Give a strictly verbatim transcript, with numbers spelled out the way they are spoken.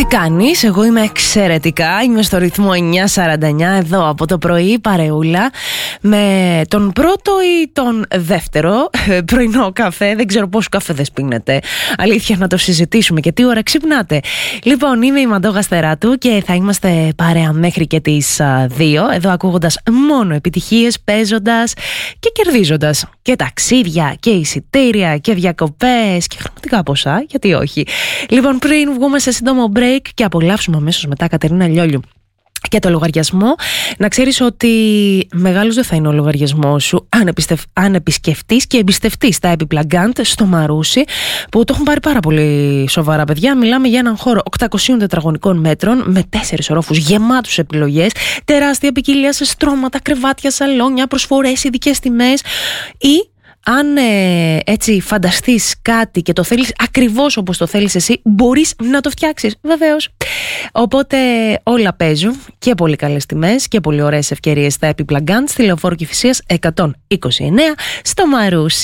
κάνεις? Εγώ είμαι εξαιρετικά. Είμαι στο ρυθμό εννιά σαράντα εννιά εδώ από το πρωί, παρεούλα, με τον πρώτο ή τον δεύτερο πρωινό καφέ. Δεν ξέρω πόσους καφέδες πίνετε. Αλήθεια, να το συζητήσουμε. Και τι ώρα ξυπνάτε? Λοιπόν, είμαι η Μαντώ Γαστεράτου και θα είμαστε παρέα μέχρι και τις δύο. Εδώ ακούγοντας μόνο επιτυχίες, παίζοντας και κερδίζοντας και ταξίδια και εισιτήρια και διακοπές και χρηματικά ποσά. Γιατί όχι? Λοιπόν, πριν βγούμε σε σύντομο break και απολαύσουμε αμέσως μετά Κατερίνα Λιόλιου και το λογαριασμό, να ξέρεις ότι μεγάλος δεν θα είναι ο λογαριασμός σου αν, επιστευ... αν επισκεφτείς και εμπιστευτείς τα Επιπλαγκάντ στο Μαρούσι, που το έχουν πάρει πάρα πολύ σοβαρά, παιδιά. Μιλάμε για έναν χώρο οκτακόσια τετραγωνικών μέτρων με τέσσερις ορόφους γεμάτους επιλογές, τεράστια ποικιλία σε στρώματα, κρεβάτια, σαλόνια, προσφορές, ειδικές τιμές. Ή αν ε, έτσι φανταστείς κάτι και το θέλεις ακριβώς όπως το θέλεις εσύ, μπορείς να το φτιάξεις, βεβαίως. Οπότε όλα παίζουν και πολύ καλές τιμές και πολύ ωραίες ευκαιρίες στα Επιπλαγκάντ στη Λεωφόρο Κηφισίας εκατόν είκοσι εννέα στο Μαρούσι.